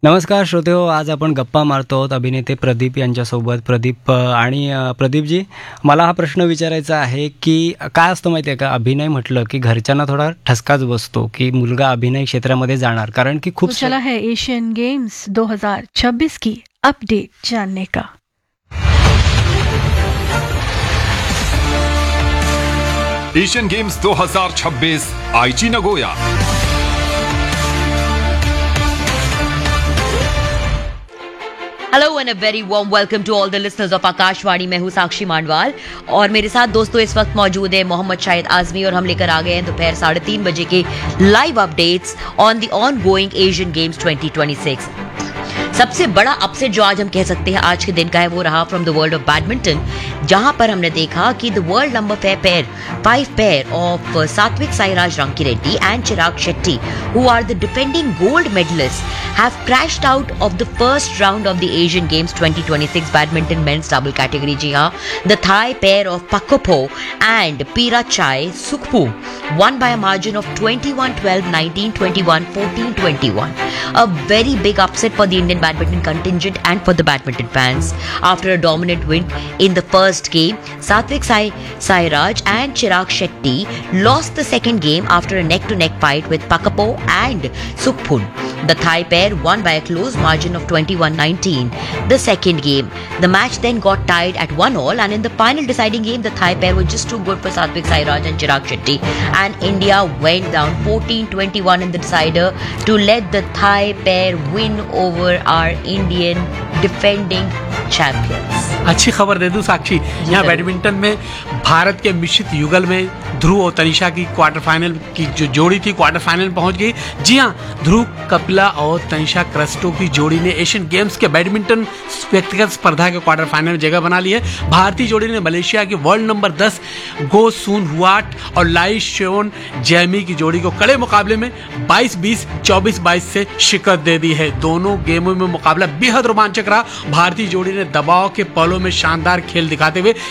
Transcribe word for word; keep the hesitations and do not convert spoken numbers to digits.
नमस्कार श्रोतेहो, आज आपण गप्पा मारतो आहोत अभिनेते प्रदीप यांच्यासोबत. प्रदीप अ, आणि अ, प्रदीपजी, मला हा प्रश्न विचारायचा आहे की काय असतं माहिती आहे का, अभिनय म्हटलं की घरच्यांना थोडा ठसकाच बसतो की मुलगा अभिनय क्षेत्रामध्ये जाणार, कारण की खूप तो चला है एशियन गेम्स दो हज़ार छब्बीस की अपडेट जानने का. एशियन गेम्स दो हज़ार छब्बीस आईची Nagoya. Hello and a very warm welcome to all the listeners of Akashvani. मैं हूं साक्षी मांडवाल और मेरे साथ दोस्तों इस वक्त मौजूद है मोहम्मद शाहिद आजमी और हम लेकर आ गए हैं दोपहर साढ़े तीन बजे के live updates on the on going Asian games twenty twenty six. सबसे बड़ा अपसेट जो आज हम कह सकते हैं आज के दिन का है वो रहा from the world of badminton, जहां पर हमने देखा कि the world number pair pair five pair of Satwik Sairaj Rankireddy and Chirag Shetty, who are the defending gold medalists, have crashed out of the first round of the Asian Games twenty twenty-six badminton men's double category. जी हाँ, the Thai pair of Pakopo and Pirachai Sukpu won by a margin of twenty-one twelve, nineteen twenty-one, fourteen twenty-one. A very big upset for the Indian badminton contingent and for the badminton fans. After a dominant win in the first game, Satvik Sai Sairaj and Chirag Shetty lost the second game after a neck-to-neck fight with Pakapo and Sukhpun. The Thai pair won by a close margin of twenty-one nineteen. The second game, the match then got tied at one all, and in the final deciding game, the Thai pair were just too good for Satvik Sairaj and Chirag Shetty, and India went down fourteen twenty-one in the decider to let the Thai pair win over our Indian defending champions. अच्छी खबर दे दूं साक्षी, यहाँ badminton में भारत के मिश्रित युगल में ध्रुव और तनिषा की क्वार्टर फाइनल की जो जोड़ी थी क्वार्टर फाइनल में पहुंच गई. जी हाँ, ध्रुव कपिला और तनिषा क्रिस्टो की जोड़ी ने एशियन गेम्स के बैडमिंटन व्यक्तिगत स्पर्धा के क्वार्टर फाइनल में जगह बना ली है. भारतीय जोड़ी ने मलेशिया की वर्ल्ड नंबर दस गो सून हुआट और लाई शेओन जैमी की जोड़ी को कड़े मुकाबले में बाईस बीस, चौबीस बाईस से शिकस्त दे दी है. दोनों गेमों में मुकाबला बेहद रोमांचक रहा. भारतीय जोड़ी ने दबाव के पलों में शानदार खेल दिखाते हुए